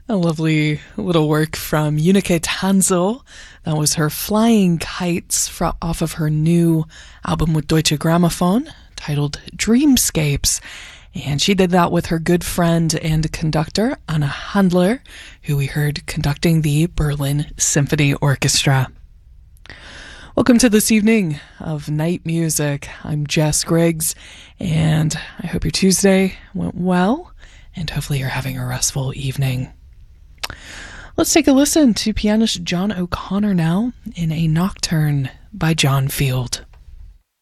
A lovely little work from Unique Tanzel. That was her Flying Kites off of her new album with Deutsche Grammophon titled Dreamscapes. And she did that with her good friend and conductor, Anna Handler, who we heard conducting the Berlin Symphony Orchestra. Welcome to this evening of Night Music. I'm Jess Griggs, and I hope your Tuesday went well, and hopefully you're having a restful evening. Let's take a listen to pianist John O'Connor now in a Nocturne by John Field.